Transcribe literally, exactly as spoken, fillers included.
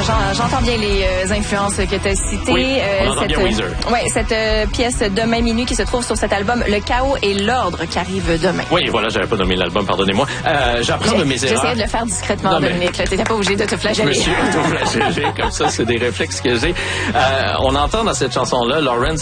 j'en- j'entends bien les euh, influences que tu as citées. Oui, on entend bien Weezer. Oui, cette euh, pièce Demain minuit qui se trouve sur cet album Le chaos et l'ordre qui arrive demain. Oui, voilà, j'avais pas nommé l'album, pardonnez-moi. Euh, j'apprends de mes erreurs. J'essayais de le faire discrètement, Non, mais- Dominique. Tu n'étais pas obligé de te Je me flageller. suis auto-flagellé comme ça, c'est des réflexes que j'ai. Euh, on entend dans cette chanson-là Lawrence